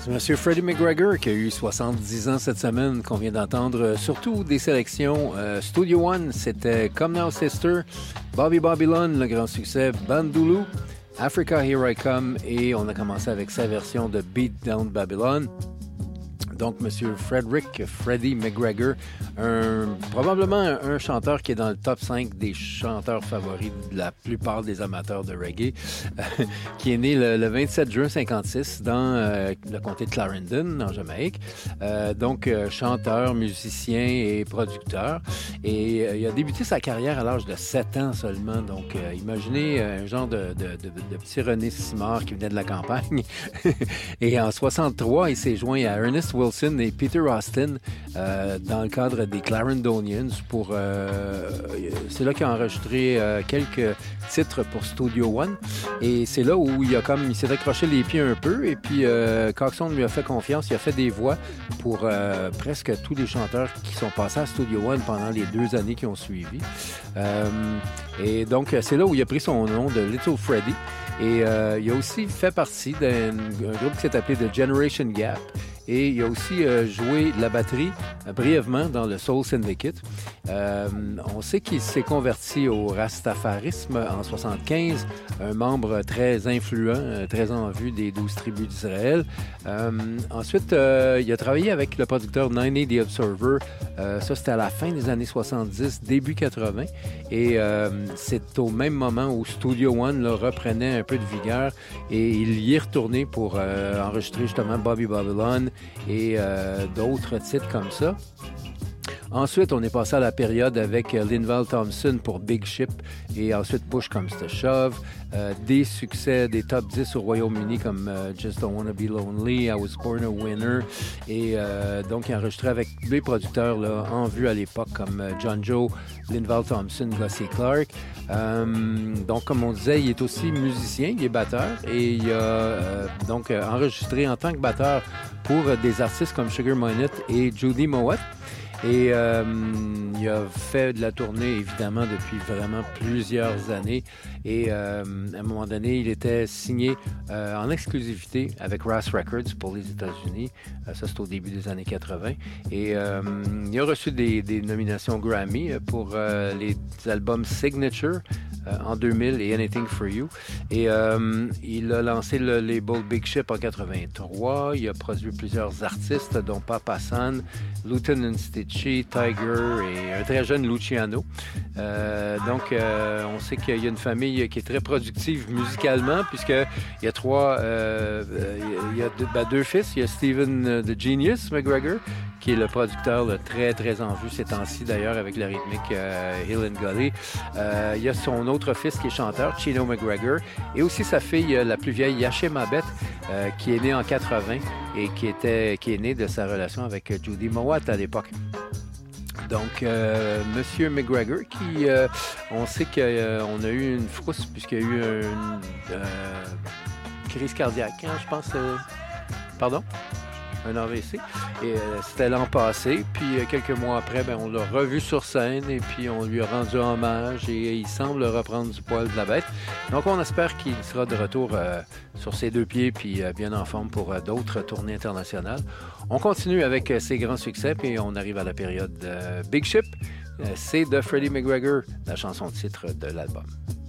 C'est M. Freddie McGregor qui a eu 70 ans cette semaine, qu'on vient d'entendre, surtout des sélections. Studio One, c'était Come Now Sister, Bobby Babylon, le grand succès, Bandulu, Africa Here I Come, et on a commencé avec sa version de Beat Down Babylon. Donc, M. Freddie McGregor, probablement un chanteur qui est dans le top 5 des chanteurs favoris de la plupart des amateurs de reggae, qui est né le 27 juin 1956 dans le comté de Clarendon, en Jamaïque. Donc, chanteur, musicien et producteur. Et il a débuté sa carrière à l'âge de 7 ans seulement. Donc, imaginez un genre de petit René Simard qui venait de la campagne. Et en 1963, il s'est joint à Ernest Wilson et Peter Austin dans le cadre des Clarendonians c'est là qu'il a enregistré quelques titres pour Studio One, et c'est là où il s'est accroché les pieds un peu, et puis Coxon lui a fait confiance, il a fait des voix pour presque tous les chanteurs qui sont passés à Studio One pendant les 2 années qui ont suivi, et donc c'est là où il a pris son nom de Little Freddie, et il a aussi fait partie d'un groupe qui s'est appelé The Generation Gap. Et il a aussi joué de la batterie brièvement dans le Soul Syndicate. On sait qu'il s'est converti au rastafarisme en 1975, un membre très influent, très en vue des 12 tribus d'Israël. Ensuite, il a travaillé avec le producteur 980 The Observer. Ça, c'était à la fin des années 70, début 80. Et c'est au même moment où Studio One là, reprenait un peu de vigueur, et il y est retourné pour enregistrer justement Bobby Babylon et d'autres titres comme ça. Ensuite, on est passé à la période avec Linval Thompson pour Big Ship, et ensuite Push Comes to Shove. Des succès, des top 10 au Royaume-Uni comme Just Don't Wanna Be Lonely, I Was Born a Winner. Et donc, il a enregistré avec des producteurs là, en vue à l'époque comme John Joe, Linval Thompson, Gussie Clarke. Donc, comme on disait, il est aussi musicien, il est batteur, et il a donc enregistré en tant que batteur pour des artistes comme Sugar Minott et Judy Mowat. Et il a fait de la tournée, évidemment, depuis vraiment plusieurs années. Et à un moment donné, il était signé en exclusivité avec Ras Records pour les États-Unis. Ça, c'est au début des années 80. Et il a reçu des nominations Grammy pour les albums Signature en 2000 et Anything for You. Et il a lancé le label Big Ship en 83. Il a produit plusieurs artistes, dont Papa San, Lieutenant Stitchy, Tiger et un très jeune Luciano. Donc, on sait qu'il y a une famille qui est très productive musicalement, puisqu'il y a deux fils. Il y a Stephen The Genius McGregor, qui est le producteur là, très, très en vue ces temps-ci, d'ailleurs, avec la rythmique Hill and Gully. Il y a son autre fils qui est chanteur, Chino McGregor, et aussi sa fille la plus vieille, Yashe Mabet, qui est née en 80 et qui est née de sa relation avec Judy Mowat à l'époque. Donc, Monsieur McGregor, qui, on sait qu'on a eu une frousse puisqu'il y a eu une crise cardiaque, hein, je pense. Pardon? Un AVC. Et c'était l'an passé. Puis quelques mois après, on l'a revu sur scène et puis on lui a rendu hommage et il semble reprendre du poil de la bête. Donc on espère qu'il sera de retour sur ses 2 pieds puis bien en forme pour d'autres tournées internationales. On continue avec ses grands succès puis on arrive à la période Big Ship. C'est de Freddie McGregor, la chanson titre de l'album.